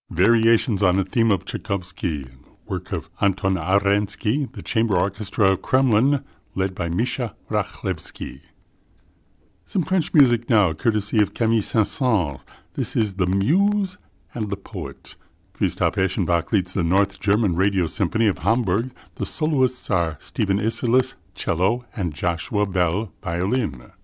Variations on a theme of Tchaikovsky, work of Anton Arensky, the chamber orchestra of Kremlin, led by Misha Rachlevsky. Some French music now, courtesy of Camille Saint-Saëns. This is The Muse and the Poet. Christoph Eschenbach leads the North German Radio Symphony of Hamburg. The soloists are Stephen Isserlis, cello, and Joshua Bell, violin.